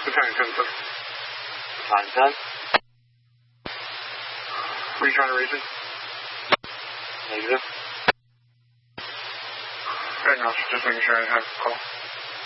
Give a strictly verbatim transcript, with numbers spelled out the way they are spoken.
Battalion ten seven. Battalion ten? Were you trying to reach it? Negative. Right now, just making sure I have a call.